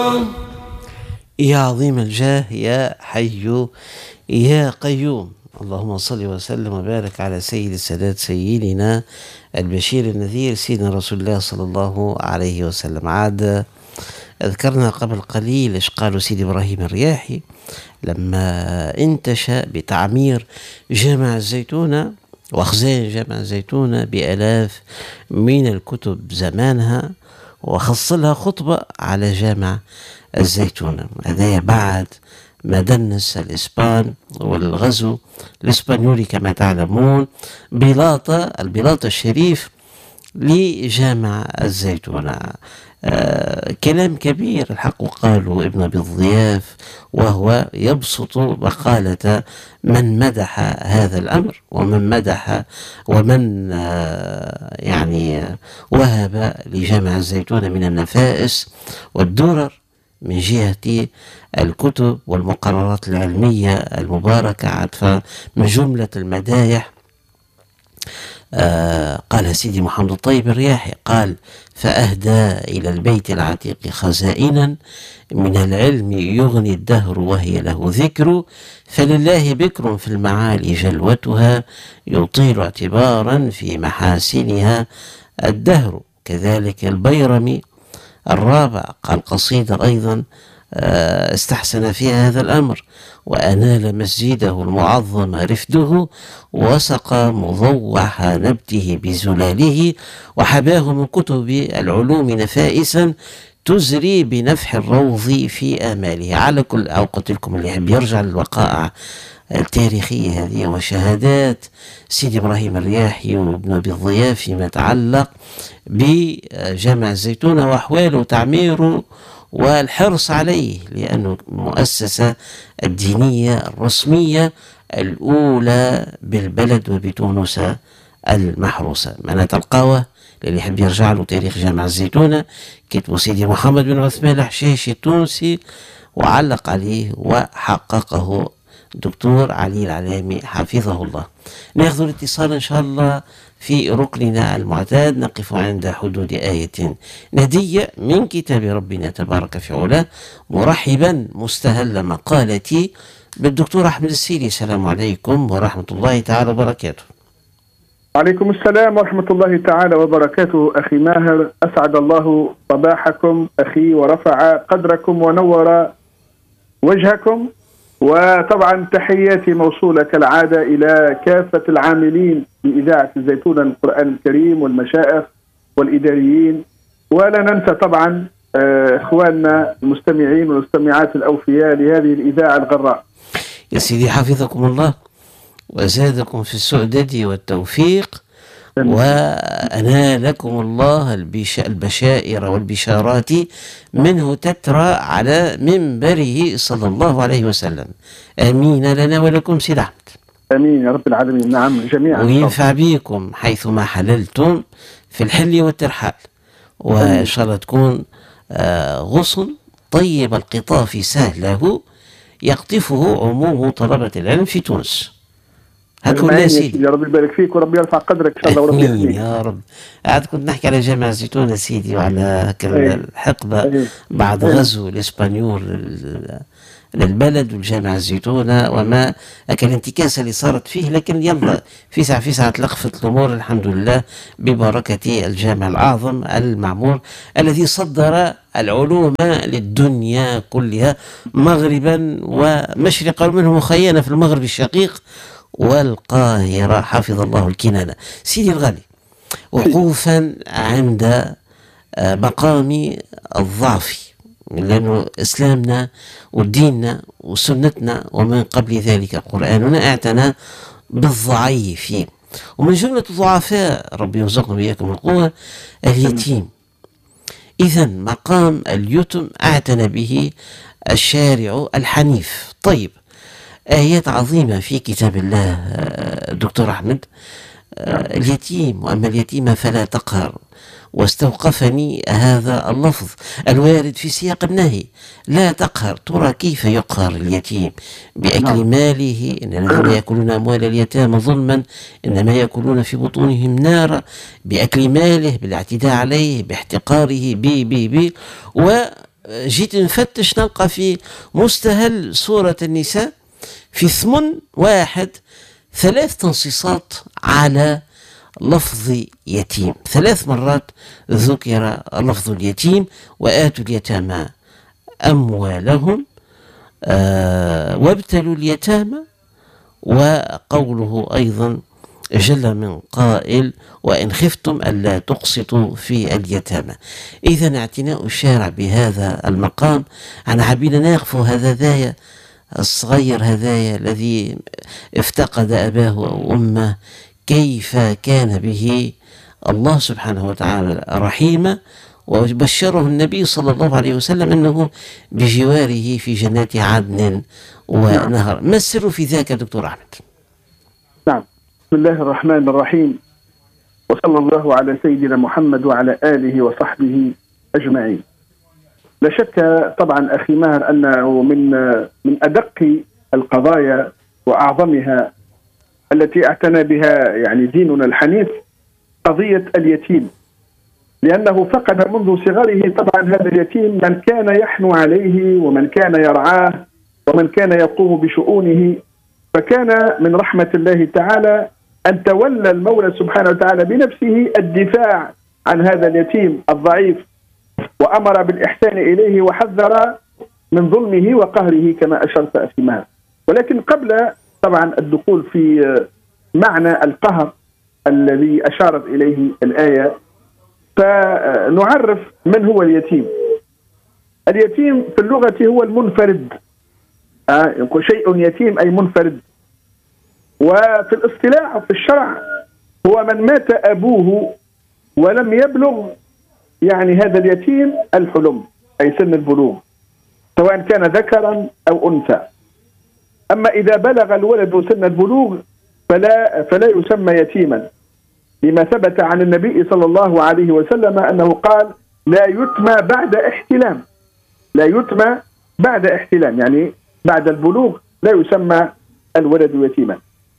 يا عظيم الجاه يا حي يا قيوم، اللهم صل وسلم وبارك على سيد السادات سيدنا البشير النذير سيدنا رسول الله صلى الله عليه وسلم. عاد ذكرنا قبل قليل ايش قالوا سيدي إبراهيم الرياحي لما انتشى بتعمير جامع الزيتونة وخزان جامع الزيتونة بآلاف من الكتب زمانها، وخص لها خطبة على جامع الزيتونة. هذا بعد ما دنس الإسبان والغزو الإسبانيولي كما تعلمون البلاط الشريف لجامع الزيتونة. كلام كبير الحق قالوا ابن أبي الضياف، وهو يبسط مقالة من مدح هذا الأمر ومن مدح ومن يعني وهب لجامع الزيتونة من النفائس والدرر من جهة الكتب والمقررات العلمية المباركة. من جملة المدايح قال سيدي محمد الطيب الرياحي قال: فأهدى إلى البيت العتيق خزائنا من العلم يغني الدهر وهي له ذكر، فلله بكر في المعالي جلوتها يطيل اعتبارا في محاسنها الدهر. كذلك البيرمي الرابع قال قصيدة أيضا استحسن فيها هذا الأمر: وأنال مسجده المعظم رفده وسقى مضوح نبته بزلاله، وحباه من كتب العلوم نفائسا تزري بنفح الروض في آماله. على كل قلت لكم اللي يحب يرجع للوقائع التاريخية هذه وشهادات سيدي إبراهيم الرياحي وابن أبي الضياف فيما يتعلق بجامع الزيتونة وأحواله وتعميره والحرص عليه، لأنه المؤسسة الدينية الرسمية الأولى بالبلد وبتونس المحروسة. معنى تلقاوه اللي يحب يرجع له تاريخ جامع الزيتونة كتبه سيدي محمد بن عثمان الحشاشي التونسي، وعلق عليه وحققه دكتور علي العلامي حفظه الله. ناخذ الاتصال إن شاء الله في ركننا المعتاد، نقف عند حدود آية ندية من كتاب ربنا تبارك في علاه، مرحبا مستهل مقالتي بالدكتور أحمد السيري. السلام عليكم ورحمة الله تعالى وبركاته. وعليكم السلام ورحمة الله تعالى وبركاته. أخي ماهر، أسعد الله صباحكم أخي ورفع قدركم ونور وجهكم، وطبعا تحياتي موصولة كالعادة إلى كافة العاملين بإذاعة الزيتونة القرآن الكريم والمشائخ والإداريين، ولا ننسى طبعا إخواننا المستمعين والمستمعات الأوفياء لهذه الإذاعة الغراء. يا سيدي حفظكم الله وزادكم في السعدة والتوفيق، وأنالكم الله البشائر والبشارات منه تترى على منبره صلى الله عليه وسلم. آمين لنا ولكم سيد أحمد. آمين يا رب العالمين. نعم جميعا. وينفع بكم حيثما حللتم في الحل والترحال، وإن شاء الله تكون غصن طيب القطاف سهله يقطفه عموم طلبة العلم في تونس. هكذا يا سيدي. يا رب يبارك فيك وربي يرفع قدرك ان شاء الله وربي يحميك يا رب. عاد كنت نحكي على جامع الزيتونة سيدي وعلى الحقبة بعد غزو الإسبانيول للبلد والجامع الزيتونة وما الانتكاسة اللي صارت فيه، لكن يلا في ساعة لقفت الأمور الحمد لله ببركة الجامع الأعظم المعمور الذي صدر العلوم للدنيا كلها مغربا ومشرقا، ومنه مخينة في المغرب الشقيق والقاهرة حفظ الله الكنانة. سيدي الغالي، وقوفا عند مقام الضعف، لأنه إسلامنا وديننا وسنتنا ومن قبل ذلك قرآننا اعتنى بالضعيف، ومن جملة الضعفاء ربي يرزقنا وإياكم القوة اليتيم. إذن مقام اليتم اعتنى به الشارع الحنيف. طيب، آيات عظيمة في كتاب الله دكتور أحمد. اليتيم: وأما اليتيم فلا تقهر، واستوقفني هذا اللفظ الوارد في سياق النهي: لا تقهر. ترى كيف يقهر اليتيم؟ بأكل ماله. إن الذين يأكلون أموال اليتامى ظلما إنما يأكلون في بطونهم نارا. بأكل ماله، بالاعتداء عليه، باحتقاره، جيت نفتش نلقى في مستهل سورة النساء في ثمن واحد 3 تنصيصات على لفظ يتيم، 3 مرات ذكر لفظ اليتيم: وآتوا اليتامى أموالهم، وابتلوا اليتامى، وقوله أيضا جل من قائل: وإن خفتم ألا تقسطوا في اليتامى. إذا اعتناء الشارع بهذا المقام، أنا حبينا ناقف هذا ذايا الصغير هذايا الذي افتقد أباه أو أمه، كيف كان به الله سبحانه وتعالى رحيما، وبشره النبي صلى الله عليه وسلم أنه بجواره في جنات عدن ونهر. ما السر في ذاك دكتور أحمد؟ نعم، بسم الله الرحمن الرحيم، وصلى الله على سيدنا محمد وعلى آله وصحبه أجمعين. لا شك طبعا أخي ماهر أنه من أدق القضايا وأعظمها التي اعتنى بها يعني ديننا الحنيف قضية اليتيم، لأنه فقد منذ صغره طبعا هذا اليتيم من كان يحنو عليه ومن كان يرعاه ومن كان يقوم بشؤونه. فكان من رحمة الله تعالى أن تولى المولى سبحانه وتعالى بنفسه الدفاع عن هذا اليتيم الضعيف، وأمر بالإحسان إليه وحذر من ظلمه وقهره كما أشرت أخي. ولكن قبل طبعا الدخول في معنى القهر الذي أشارت إليه الآية، فنعرف من هو اليتيم. اليتيم في اللغة هو المنفرد، شيء يتيم أي منفرد. وفي الاصطلاح في الشرع هو من مات أبوه ولم يبلغ يعني هذا اليتيم الحلم أي سن البلوغ، سواء كان ذكرا أو أنثى. أما إذا بلغ الولد سن البلوغ فلا يسمى يتيما، لما ثبت عن النبي صلى الله عليه وسلم أنه قال: لا يتمى بعد احتلام، لا يتمى بعد احتلام، يعني بعد البلوغ لا يسمى الولد يتيما.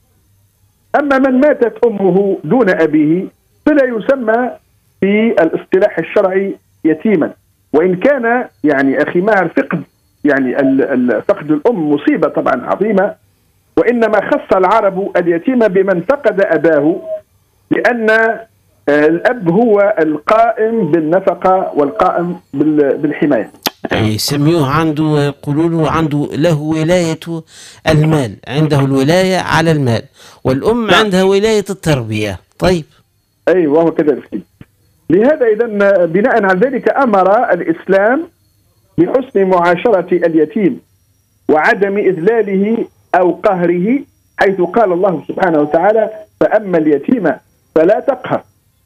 أما من ماتت أمه دون أبيه فلا يسمى في الاصطلاح الشرعي يتيما، وإن كان يعني أخي ماهر فقد يعني فقد الأم مصيبة طبعا عظيمة، وإنما خص العرب اليتيم بمن فقد أباه، لأن الأب هو القائم بالنفقة والقائم بالحماية. يسميوه عنده، يقولوا له له ولاية المال، عنده الولاية على المال، والأم عندها ولاية التربية. طيب أيوة وهو كذلك. لهذا إذن بناء على ذلك أمر الإسلام بحسن معاشرة اليتيم وعدم إذلاله أو قهره، حيث قال الله سبحانه وتعالى: فأما اليتيم فلا تقهر.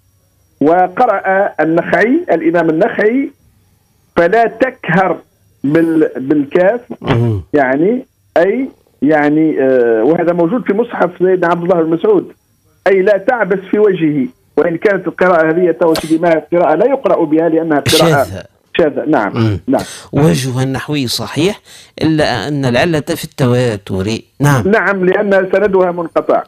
وقرأ النخعي الإمام النخعي: فلا تكهر بالكاف، يعني أي يعني وهذا موجود في مصحف سيدنا عبد الله بن مسعود، أي لا تعبس في وجهه. وإن كانت القراءة هذه توسدي ما قراءة لا يقرأ بها لأنها قراءة شاذة. نعم. نعم، وجه النحوي صحيح، إلا أن العلة في التواتر. نعم، لأن سندها منقطع.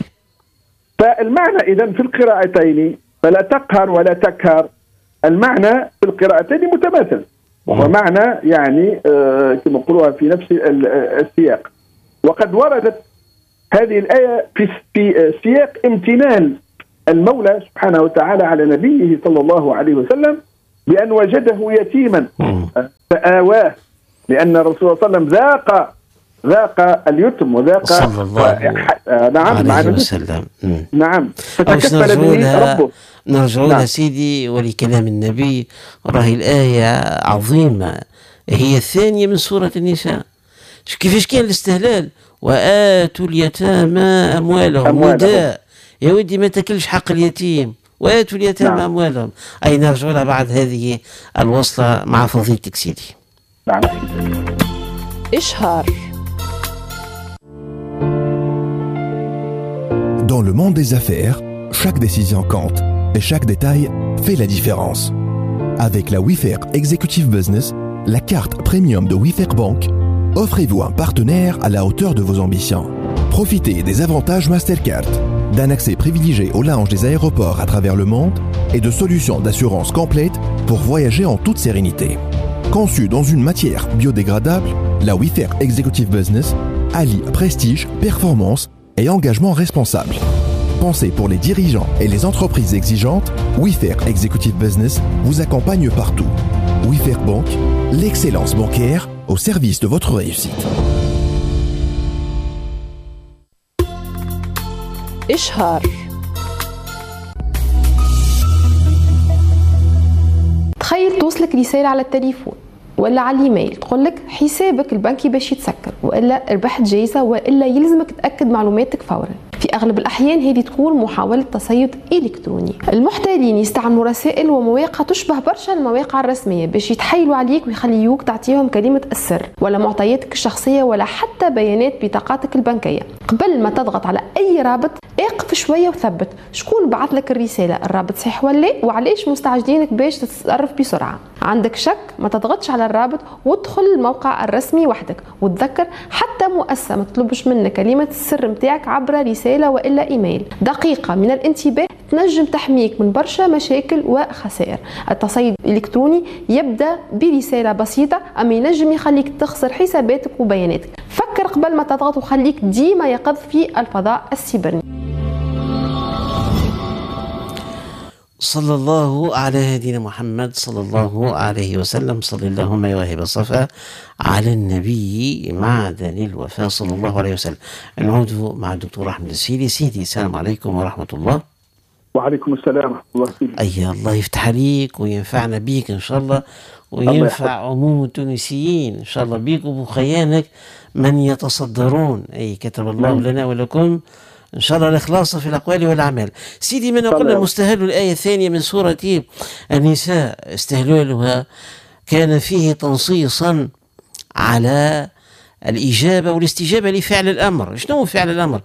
فالمعنى إذن في القراءتين فلا تقهر ولا تكهر، المعنى في القراءتين متماثل، ومعنى يعني كما قلوها في نفس السياق. وقد وردت هذه الآية في سياق امتنان المولى سبحانه وتعالى على نبيه صلى الله عليه وسلم بأن وجده يتيما فآواه، لأن الرسول صلى الله عليه وسلم ذاق اليتم وذاق صلى الله عليه وسلم. نعم، فتكفل به ربه. نرجع لها سيدي ولكلام النبي، راهي الآية عظيمة، هي الثانية من سورة النساء. كيفاش كان الاستهلال؟ وآتوا اليتامى أموالهم. وداء يا ودي ما تاكلش حق اليتيم، وآتوا اليتامى أموالهم. أي نرجع لها بعد هذه الوصلة مع فضيلتك سيدي. نعم. إشهار. Dans le monde des affaires, chaque décision compte et chaque détail fait la différence. Avec la Wayfair Executive Business, la carte premium de Wayfair Bank, offrez-vous un partenaire à la hauteur de vos ambitions. Profitez des avantages Mastercard, d'un accès privilégié au lounge des aéroports à travers le monde et de solutions d'assurance complètes pour voyager en toute sérénité. Conçue dans une matière biodégradable, la WeFair Executive Business allie prestige, performance et engagement responsable. Pensée pour les dirigeants et les entreprises exigeantes, WeFair Executive Business vous accompagne partout. WeFair Bank, l'excellence bancaire au service de votre réussite. إشهار. تخيل توصلك رسالة على التليفون ولا على الايميل تقولك حسابك البنكي باش يتسكر، والا ربحت جايزة، والا يلزمك تأكد معلوماتك فورا. في اغلب الاحيان هذه تكون محاولة تصيد الكتروني. المحتالين يستعملوا رسائل ومواقع تشبه برشا المواقع الرسمية باش يتحايلوا عليك ويخليوك تعطيهم كلمة السر ولا معطياتك الشخصية ولا حتى بيانات بطاقاتك البنكية. قبل ما تضغط على اي رابط اقف شوية وثبت شكون بعث لك الرسالة، الرابط صحيح ولا وعليش مستعجلينك باش تتصرف بسرعة. عندك شك ما تضغطش على الرابط وادخل الموقع الرسمي وحدك، وتذكر حتى مؤسسة ما تطلبش منك كلمة السر متاعك عبر رسالة وإلا إيميل. دقيقة من الانتباه تنجم تحميك من برشا مشاكل وخسائر. التصيد الإلكتروني يبدأ برسالة بسيطة أما ينجم يخليك تخسر حساباتك وبياناتك. فكر قبل ما تضغط وخليك ديما يقظ في الفضاء السيبرني. صلى الله على هدينا محمد صلى الله عليه وسلم. صلى اللهم يا واهب الصفا على النبي معدن الوفاء صلى الله عليه وسلم. نعود مع الدكتور أحمد السيدي. سيدي السلام عليكم ورحمة الله. وعليكم السلام ورحمة الله وبركاته. أي الله يفتح عليك وينفعنا بيك إن شاء الله، وينفع عموم التونسيين إن شاء الله بيك وبخيانك من يتصدرون. أي كتب الله لنا ولكم إن شاء الله الإخلاص في الأقوال والأعمال. سيدي من قلنا مستهل الآية الثانية من سورة النساء استهلالها كان فيه تنصيصا على الإجابة والاستجابة لفعل الأمر. شنو فعل الأمر؟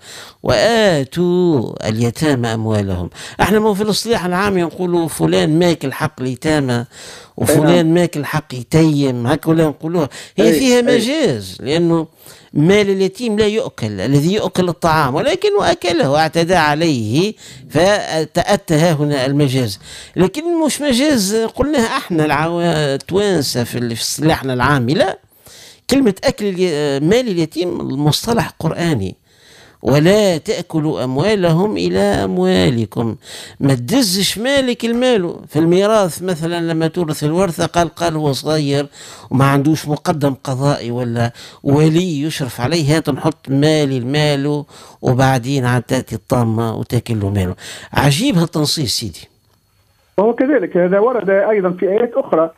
وآتوا اليتامى أموالهم. احنا في الاصطلاح العام يقولوا فلان ماكل حق اليتامى وفلان ماكل حق يتيم، هكا ولا نقولوها. هي فيها مجاز، لأنه مال اليتيم لا يؤكل، الذي يؤكل الطعام، ولكنه أكله واعتدى عليه فتأتى هنا المجاز. لكن مش مجاز قلناها احنا التوانسة في اصطلاحنا العام. لا، كلمة أكل مال اليتيم المصطلح قرآني. ولا تأكلوا أموالهم إلى أموالكم، ما تدزش مالك المال. في الميراث مثلا لما تورث الورثة قال هو صغير وما عندوش مقدم قضائي ولا ولي يشرف عليه، هات نحط مالي المال وبعدين عاد تأتي الطامة وتاكل له ماله. عجيب هالتنصيص سيدي. وهو كذلك هذا ورد أيضا في آيات أخرى،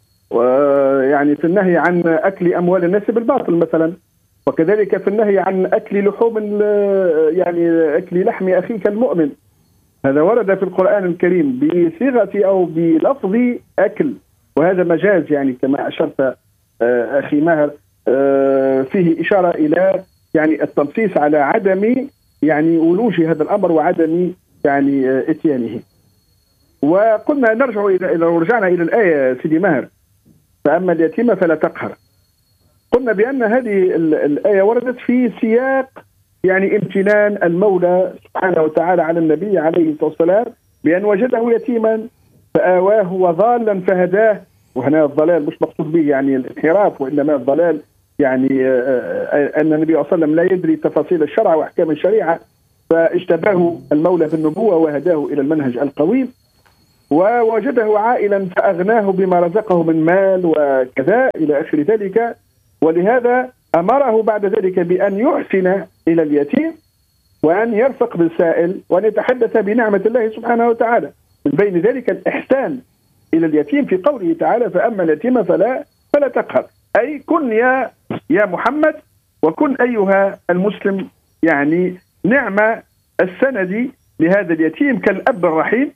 ويعني في النهي عن أكل أموال الناس بالباطل مثلا، وكذلك في النهي عن أكل لحوم يعني أكل لحم أخيك المؤمن. هذا ورد في القرآن الكريم بصيغة أو بلفظ أكل، وهذا مجاز يعني كما أشرت أخي ماهر، فيه إشارة إلى يعني التنصيص على عدم يعني ولوج هذا الأمر وعدم يعني إتيانه. وقلنا نرجع رجعنا إلى الآية سيدي ماهر، فأما اليتيم فلا تقهر. قلنا بأن هذه الآية وردت في سياق يعني امتنان المولى سبحانه وتعالى على النبي عليه الصلاة والسلام بأن وجده يتيما فآواه وضالا فهداه. وهنا الضلال مش مقصود به يعني الانحراف، وإنما الضلال يعني أن النبي صلى الله عليه وسلم لا يدري تفاصيل الشرع وأحكام الشريعة، فاجتباه المولى بالنبوة وهداه إلى المنهج القويم. ووجده عائلا فأغناه بما رزقه من مال وكذا إلى آخر ذلك. ولهذا أمره بعد ذلك بأن يحسن إلى اليتيم وأن يرفق بالسائل وأن يتحدث بنعمة الله سبحانه وتعالى. من بين ذلك الإحسان إلى اليتيم في قوله تعالى فأما اليتيم فلا تقهر، أي كن يا محمد، وكن أيها المسلم يعني نعم السند لهذا اليتيم كالأب الرحيم.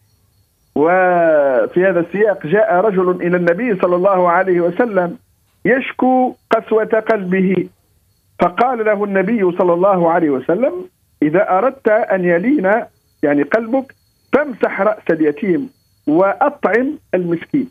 وفي هذا السياق جاء رجل إلى النبي صلى الله عليه وسلم يشكو قسوة قلبه، فقال له النبي صلى الله عليه وسلم إذا أردت أن يلين يعني قلبك فامسح رأس اليتيم وأطعم المسكين.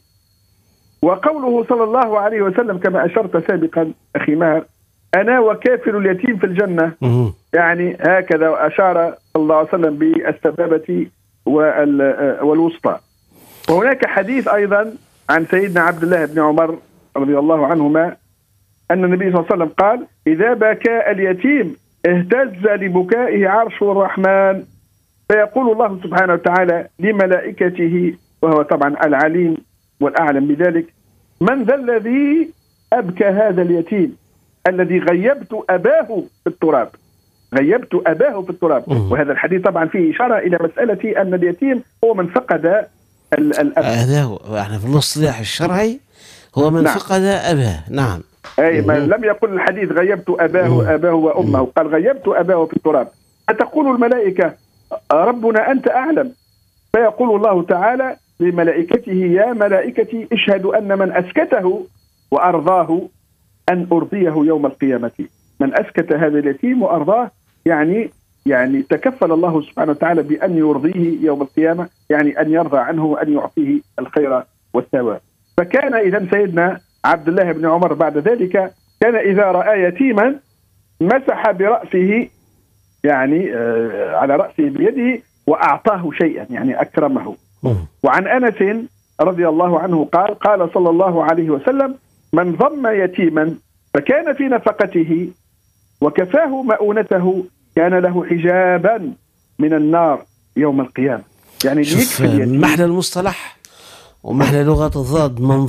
وقوله صلى الله عليه وسلم كما أشرت سابقا أخي ماهر أنا وكافر اليتيم في الجنة، يعني هكذا أشار صلى الله عليه وسلم بالسبابة والوسطى. وهناك حديث أيضا عن سيدنا عبد الله بن عمر رضي الله عنهما أن النبي صلى الله عليه وسلم قال: إذا بكى اليتيم اهتز لبكائه عرش الرحمن، فيقول الله سبحانه وتعالى لملائكته، وهو طبعا العليم والأعلم بذلك: من ذا الذي أبكى هذا اليتيم الذي غيبت أباه في التراب؟ غيبت أباه في التراب. وهذا الحديث طبعا فيه إشارة إلى مسألة أن اليتيم هو من فقد الأب. هذا هو احنا في الاصطلاح الشرعي هو من فقد أباه. نعم. أي ما لم يقل الحديث غيبت أباه وأمه، قال غيبت أباه في التراب. فتقول الملائكة: ربنا أنت أعلم. فيقول الله تعالى لملائكته: يا ملائكتي اشهدوا أن من أسكته وأرضاه أن أرضيه يوم القيامة. من أسكت هذا اليتيم وأرضاه يعني تكفل الله سبحانه وتعالى بأن يرضيه يوم القيامة، يعني أن يرضى عنه وأن يعطيه الخير والثواب. فكان إذا سيدنا عبد الله بن عمر بعد ذلك كان إذا رأى يتيما مسح برأسه، يعني على رأسه بيده، وأعطاه شيئا، يعني أكرمه. وعن أنس رضي الله عنه قال: قال صلى الله عليه وسلم: من ضم يتيما فكان في نفقته وكفاه مؤونته كان له حجابا من النار يوم القيامة. يعني شوف محل المصطلح ومحل لغة الضاد: من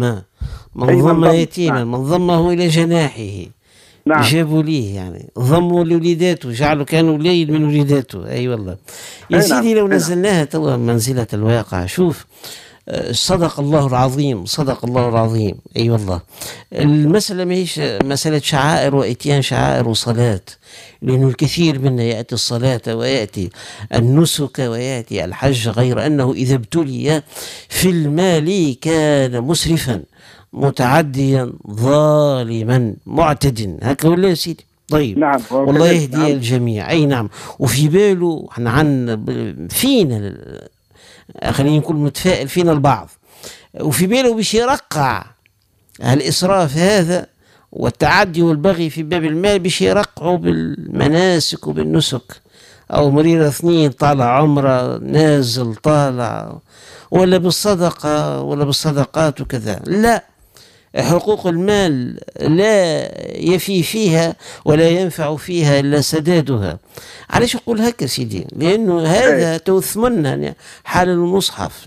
ضم يتيما، من ضمه إلى جناحه. نعم. جابوا ليه يعني ضموا لوليداته، جعلوا كانوا وليد من وليداته. أي والله يا سيدي. لو نزلناها توا منزلة الواقع، شوف صدق الله العظيم، صدق الله العظيم. أي والله المسألة ما هيش مسألة شعائر وإتيان شعائر وصلاة، لأنه الكثير منا يأتي الصلاة ويأتي النسك ويأتي الحج، غير أنه إذا ابتلي في المال كان مسرفا متعديا ظالما معتد. هكذا ولا يا سيدي؟ طيب. نعم. والله يهدي. نعم. الجميع. أي نعم. وفي باله احنا فينا خلينا نقول متفائل فينا البعض، وفي باله باش يرقع الإسراف هذا والتعدي والبغي في باب المال، باش يرقعوا بالمناسك وبالنسك، أو مريرة اثنين طالع عمره نازل طالع، ولا بالصدقة ولا بالصدقات وكذا. لا، حقوق المال لا يفي فيها ولا ينفع فيها إلا سدادها. علاش أقول هكا سيدي؟ لأنه هذا توثمنا حال المصحف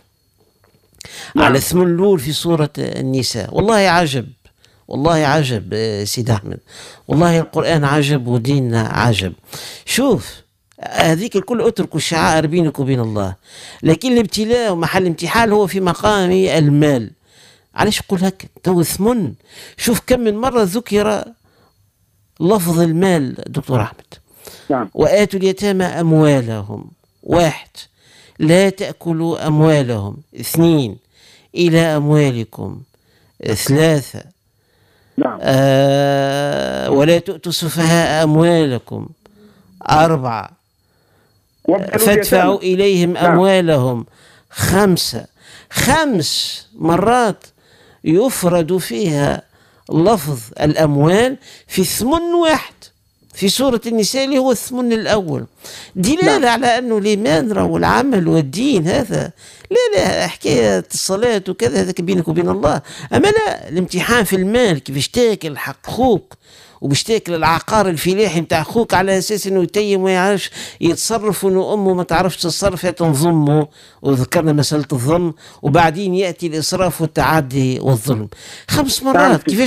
على الثمن الأول في سورة النساء. والله عجب، والله عجب سيد أحمد، والله القرآن عجب وديننا عجب. شوف هذيك الكل اتركوا الشعائر بينك وبين الله، لكن الابتلاء ومحل امتحان هو في مقام المال. علاش نقول هكا؟ تو ثمن. شوف كم من مرة ذكر لفظ المال دكتور أحمد. نعم. وآتوا اليتامى أموالهم. 1. لا تأكلوا أموالهم. 2. إلى أموالكم. 3. نعم. ولا تؤتوا السفهاء أموالكم. 4. فادفعوا إليهم أموالهم. 5 مرات يفرد فيها لفظ الأموال في ثمن واحد في سورة النساء اللي هو الثمن الأول، دلالة على أنه الإيمان والعمل والدين هذا لا حكاية الصلاة وكذا، هذا بينك وبين الله. أما لا، الامتحان في المال كيفاش تاكل حق خوك وباش تاكل العقار الفلاحي نتاع خوك على اساس انه يتيم وما يعرفش يتصرف، وانه امه ما تعرفش تتصرف تنظمه، وذكرنا مساله الظلم، وبعدين ياتي الاسراف والتعدي والظلم 5 مرات. كيفاش